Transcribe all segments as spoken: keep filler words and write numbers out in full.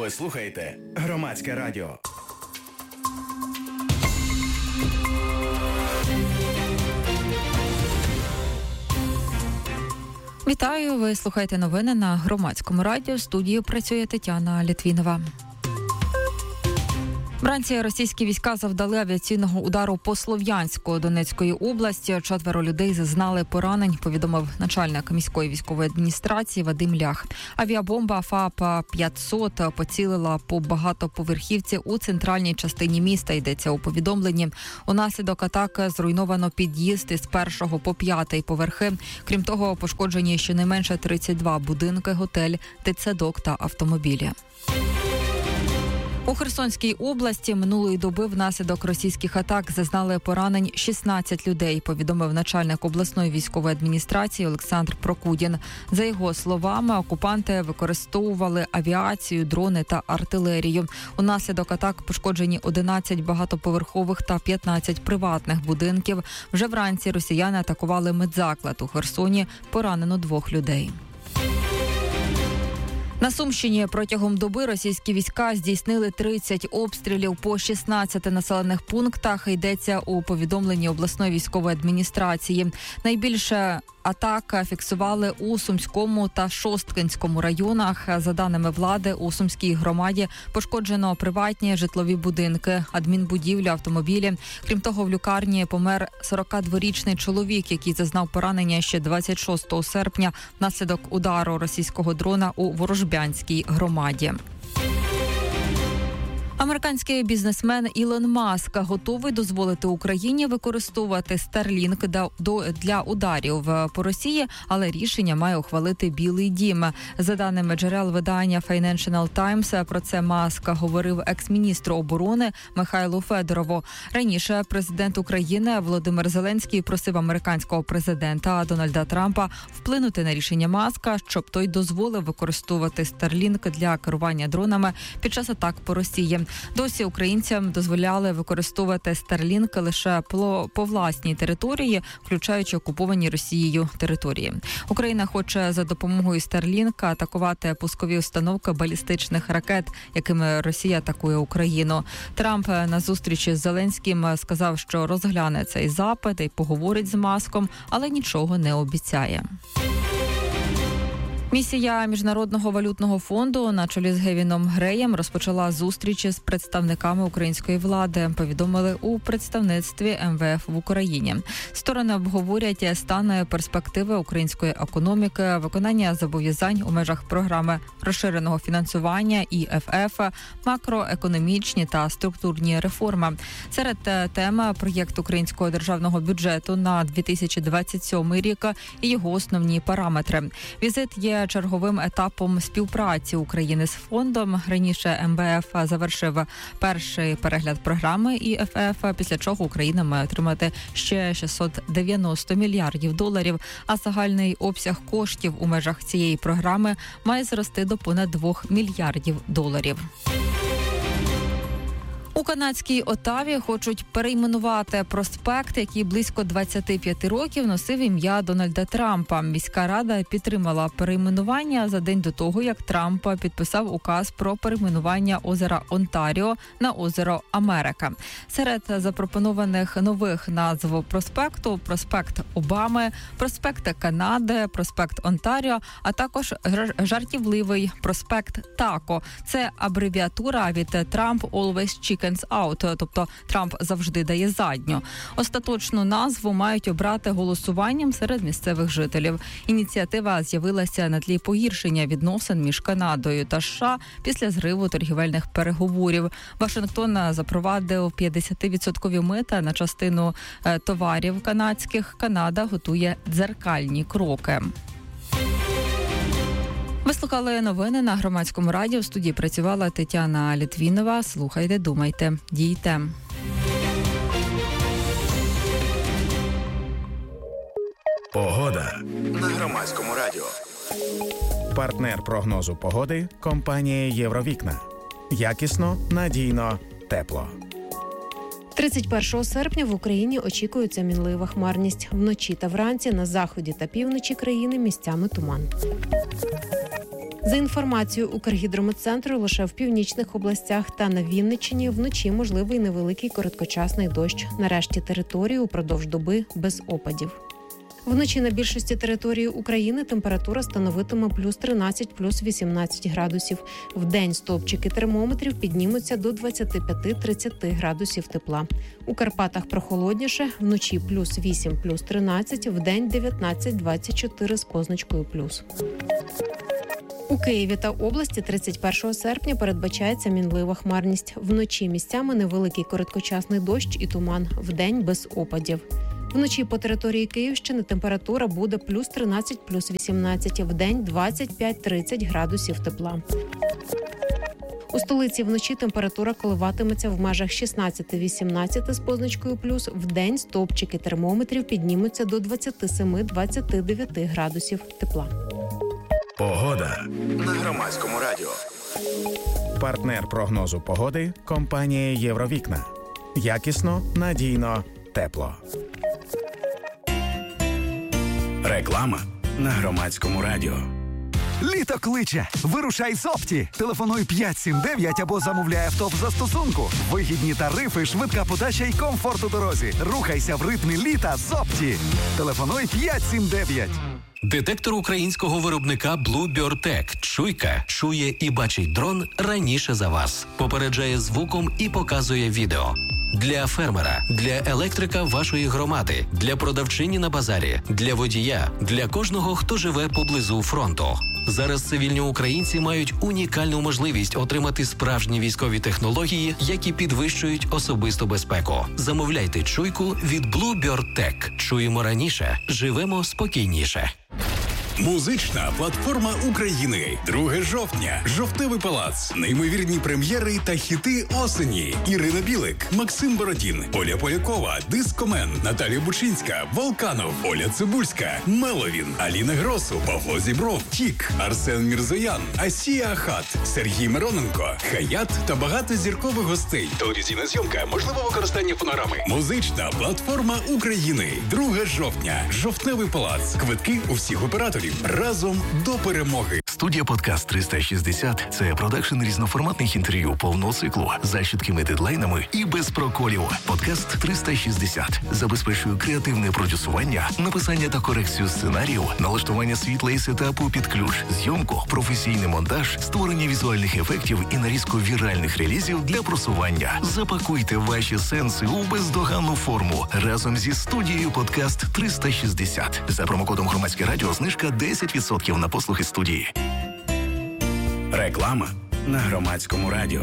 Ви слухаєте Громадське радіо. Вітаю, ви слухаєте новини на Громадському радіо. В студії працює Тетяна Літвінова. Вранці російські війська завдали авіаційного удару по Слов'янську Донецької області. Четверо людей зазнали поранень, повідомив начальник міської військової адміністрації Вадим Лях. Авіабомба ФАП п'ятсот поцілила по багатоповерхівці у центральній частині міста, йдеться у повідомленні. Унаслідок атаки зруйновано під'їзд із першого по п'ятий поверхи. Крім того, пошкоджені щонайменше тридцять два будинки, готель, дитсадок та автомобілі. У Херсонській області минулої доби внаслідок російських атак зазнали поранень шістнадцять людей, повідомив начальник обласної військової адміністрації Олександр Прокудін. За його словами, окупанти використовували авіацію, дрони та артилерію. Унаслідок атак пошкоджені одинадцять багатоповерхових та п'ятнадцять приватних будинків. Вже вранці росіяни атакували медзаклад у Херсоні, поранено двох людей. На Сумщині протягом доби російські війська здійснили тридцять обстрілів по шістнадцяти населених пунктах, йдеться у повідомленні обласної військової адміністрації. Найбільше атак фіксували у Сумському та Шосткинському районах. За даними влади, у Сумській громаді пошкоджено приватні житлові будинки, адмінбудівлі, автомобілі. Крім того, в лікарні помер сорокадворічний чоловік, який зазнав поранення ще двадцять шостого серпня внаслідок удару російського дрона у Ворожбянській громаді. Американський бізнесмен Ілон Маск готовий дозволити Україні використовувати Starlink для ударів по Росії, але рішення має ухвалити Білий дім. За даними джерел видання Financial Times, про це Маск говорив екс-міністру оборони Михайлу Федорову. Раніше президент України Володимир Зеленський просив американського президента Дональда Трампа вплинути на рішення Маска, щоб той дозволив використовувати Starlink для керування дронами під час атак по Росії. Досі українцям дозволяли використовувати Starlink лише по власній території, включаючи окуповані Росією території. Україна хоче за допомогою Starlink атакувати пускові установки балістичних ракет, якими Росія атакує Україну. Трамп на зустрічі з Зеленським сказав, що розгляне цей запит і поговорить з Маском, але нічого не обіцяє. Місія Міжнародного валютного фонду на чолі з Гевіном Греєм розпочала зустрічі з представниками української влади, повідомили у представництві ем ве еф в Україні. Сторони обговорять стан перспективи української економіки, виконання зобов'язань у межах програми розширеного фінансування і еф еф, макроекономічні та структурні реформи. Серед тем проєкт українського державного бюджету на дві тисячі двадцять сьомий рік і його основні параметри. Візит є черговим етапом співпраці України з фондом. Раніше ем ве еф завершив перший перегляд програми і еф еф, після чого Україна має отримати ще шістсот дев'яносто мільярдів доларів, а загальний обсяг коштів у межах цієї програми має зрости до понад двох мільярдів доларів. У канадській Отаві хочуть перейменувати проспект, який близько двадцять п'ять років носив ім'я Дональда Трампа. Міська рада підтримала перейменування за день до того, як Трамп підписав указ про перейменування озера Онтаріо на озеро Америка. Серед запропонованих нових назв проспекту – проспект Обами, проспект Канади, проспект Онтаріо, а також жартівливий проспект Тако. Це абревіатура від Trump Always Chicken Out, тобто Трамп завжди дає задню. Остаточну назву мають обрати голосуванням серед місцевих жителів. Ініціатива з'явилася на тлі погіршення відносин між Канадою та США після зриву торгівельних переговорів. Вашингтон запровадив п'ятдесятивідсоткові мита на частину товарів канадських. Канада готує дзеркальні кроки. Ви слухали новини на Громадському радіо. В студії працювала Тетяна Літвінова. Слухайте, думайте, дійте. Погода на Громадському радіо. Партнер прогнозу погоди – компанія «Євровікна». Якісно, надійно, тепло. тридцять першого серпня в Україні очікується мінлива хмарність. Вночі та вранці на заході та півночі країни місцями туман. За інформацією Укргідрометцентру, лише в північних областях та на Вінниччині вночі можливий невеликий короткочасний дощ. На решті території упродовж доби без опадів. Вночі на більшості території України температура становитиме плюс тринадцять, плюс вісімнадцять градусів. Вдень стовпчики термометрів піднімуться до двадцять п'ять - тридцять градусів тепла. У Карпатах прохолодніше, вночі плюс вісім, плюс тринадцять, вдень дев'ятнадцять - двадцять чотири з позначкою плюс. У Києві та області тридцять першого серпня передбачається мінлива хмарність. Вночі місцями невеликий короткочасний дощ і туман, вдень без опадів. Вночі по території Київщини температура буде плюс тринадцять, плюс вісімнадцять, вдень двадцять п'ять - тридцять градусів тепла. У столиці вночі температура коливатиметься в межах шістнадцять - вісімнадцять з позначкою плюс, вдень стовпчики термометрів піднімуться до двадцять сім - двадцять дев'ять градусів тепла. Погода на Громадському радіо. Партнер прогнозу погоди – компанія «Євровікна». Якісно, надійно, тепло. Реклама на Громадському радіо. Літо кличе! Вирушай з Опті! Телефонуй п'ять сім дев'ять або замовляй авто в застосунку. Вигідні тарифи, швидка подача і комфорт у дорозі. Рухайся в ритмі літа з Опті. Телефонуй п'ять сім дев'ять. Детектор українського виробника Bluebird Tech «Чуйка» чує і бачить дрон раніше за вас. Попереджає звуком і показує відео. Для фермера, для електрика вашої громади, для продавчині на базарі, для водія, для кожного, хто живе поблизу фронту. Зараз цивільні українці мають унікальну можливість отримати справжні військові технології, які підвищують особисту безпеку. Замовляйте «Чуйку» від Bluebird Tech. Чуємо раніше, живемо спокійніше. Музична платформа України. друге жовтня. Жовтневий палац. Неймовірні прем'єри та хіти осені. Ірина Білик, Максим Бородін, Оля Полякова, Дискомен, Наталія Бучинська, Волканов, Оля Цибульська, Меловін, Аліна Гросу, Павло Зібров, Тік, Арсен Мірзоян, Асія Ахат, Сергій Мироненко, Хаят та багато зіркових гостей. Телевізійна зйомка, можливо використання фонограми. Музична платформа України. друге жовтня. Жовтневий палац. Квитки у всіх операторів. Разом до перемоги. Студія «Подкаст триста шістдесят» – це продакшн різноформатних інтерв'ю повного циклу за чіткими дедлайнами і без проколів. «Подкаст триста шістдесят» забезпечує креативне продюсування, написання та корекцію сценарію, налаштування світла і сетапу під ключ, зйомку, професійний монтаж, створення візуальних ефектів і нарізку віральних релізів для просування. Запакуйте ваші сенси у бездоганну форму разом зі студією «Подкаст триста шістдесят». За промокодом «Громадське радіо» знижка десять відсотків на послуги студії. Реклама на Громадському радіо.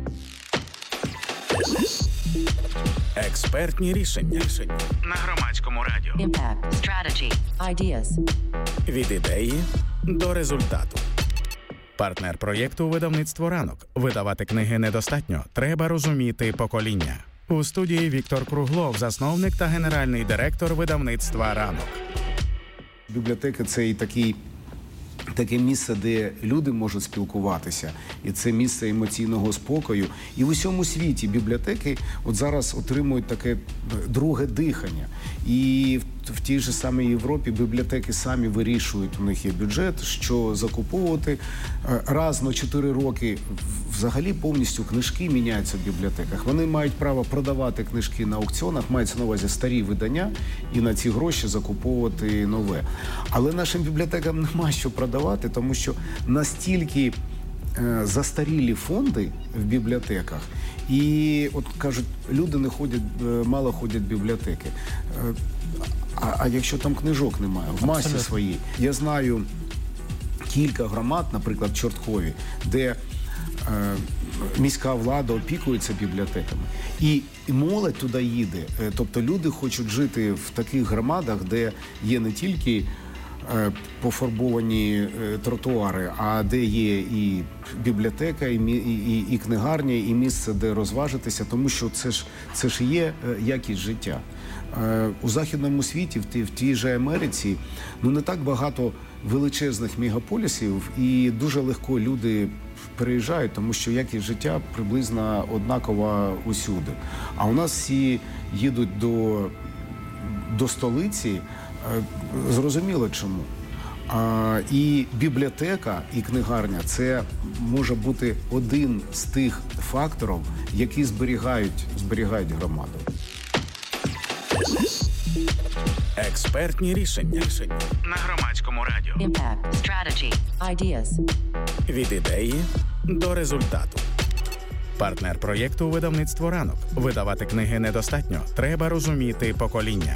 Експертні рішення на Громадському радіо. Impact, strategy, ideas. Від ідеї до результату. Партнер проєкту «Видавництво Ранок». Видавати книги недостатньо. Треба розуміти покоління. У студії Віктор Круглов, засновник та генеральний директор видавництва «Ранок». Бібліотека – це і такий, таке місце, де люди можуть спілкуватися. І це місце емоційного спокою. І в усьому світі бібліотеки от зараз отримують таке друге дихання. І в, в тій же самій Європі бібліотеки самі вирішують, у них є бюджет, що закуповувати. Раз на чотири роки взагалі повністю книжки міняються в бібліотеках. Вони мають право продавати книжки на аукціонах, мається на увазі старі видання, і на ці гроші закуповувати нове. Але нашим бібліотекам нема що продавати, тому що настільки е, застарілі фонди в бібліотеках, і от кажуть, люди не ходять, мало ходять в бібліотеки. Е, а, а якщо там книжок немає, в масі Абсолютно. Своїй. Я знаю кілька громад, наприклад, в Чорткові, де е, міська влада опікується бібліотеками. І, і молодь туди їде. Е, тобто люди хочуть жити в таких громадах, де є не тільки е, пофарбовані е, тротуари, а де є і бібліотека, і, і, і книгарня, і місце, де розважитися, тому що це ж, це ж є якість життя. У західному світі, в тій, в тій же Америці, ну не так багато величезних мегаполісів, і дуже легко люди переїжджають, тому що якість життя приблизно однакова усюди. А у нас всі їдуть до, до столиці, зрозуміло чому. А, і бібліотека, і книгарня – це може бути один з тих факторів, які зберігають, зберігають громаду. Експертні рішення. рішення на Громадському радіо. Impact. Strategy. Ideas. Від ідеї до результату. Партнер проєкту «Видавництво ранок». Видавати книги недостатньо. Треба розуміти покоління.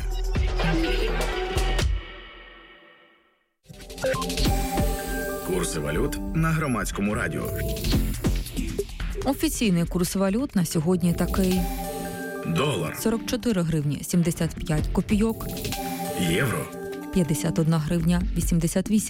Курси валют на Громадському радіо. Офіційний курс валют на сьогодні такий. Долар. сорок чотири гривні сімдесят п'ять копійок. Євро. п'ятдесят одна гривня вісімдесят вісім